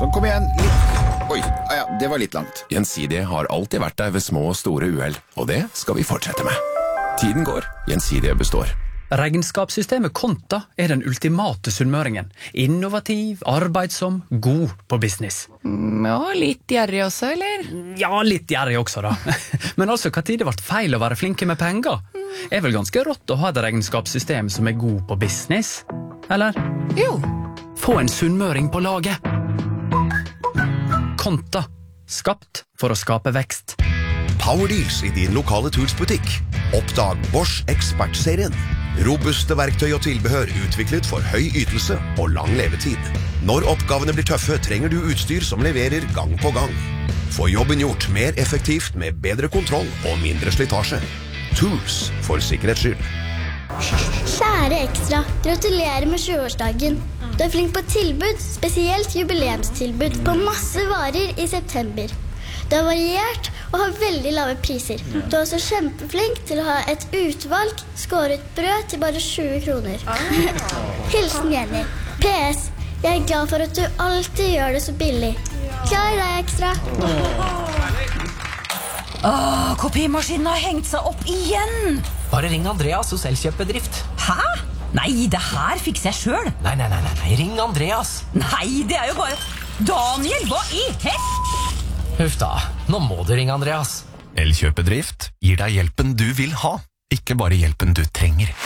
Sånn, kom igjen. Oi, ja, det var litt langt. Gjensidige har alltid vært der ved små og store uheld, og det skal vi fortsette med. Tiden går, Gjensidige består. Regnskapssystemet Konta er den ultimate sunnmøringen. Innovativ, arbeidsom, god på business. Ja, litt gjerrig også, eller? Ja, litt gjerrig også da. Men altså, hva tid det ble feil å være flinke med penger? Er vel ganske rått å ha et regnskapssystem som er god på business? Eller? Jo. Få en sunnmøring på laget. Konta. Skapt for å skape vekst. Powerdeals i din lokale Tools-butikk. Oppdag Bosch Expert-serien. Robuste verktøy og tilbehør utviklet for høy ytelse og lang levetid. Når oppgavene blir tøffe, trenger du utstyr som leverer gang på gang. Få jobben gjort mer effektivt med bedre kontroll og mindre slitasje. Tools for sikkerhets skyld. Kjære Ekstra, gratulerer med 20-årsdagen. Du er flink på tilbud, spesielt jubileumstilbud på masse varer i september. Du er variert og har veldig lave priser. Du er også kjempeflink til å ha et utvalg skåret brød til bare 20 kroner. Hilsen Jenny. PS. Jeg er glad for at du alltid gjør det så billig. Klar deg, Ekstra. Kopimaskinen har hengt seg opp igjen. Bare ring Andreas hos Elkjøpbedrift. Hæ? Nei, det her fikser jeg selv. Nei, ring Andreas. Nei, det er jo bare... Daniel, hva i Huff da, nå må du ringe Andreas. Elkjøpbedrift gir deg hjelpen du vil ha, ikke bare hjelpen du trenger.